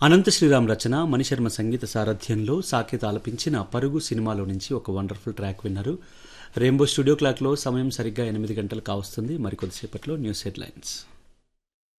అనంత శ్రీరామ్ రచన, మణిశర్మ సంగీత సారథ్యంలో సాకేత్ ఆలపించిన పరుగు సినిమాలో నుంచి ఒక వండర్ఫుల్ ట్రాక్ విన్నారు. రెయిన్బో స్టూడియో క్లాక్లో సమయం సరిగ్గా 8 గంటలు కావస్తుంది. మరికొద్దిసేపట్లో న్యూస్ హెడ్లైన్స్.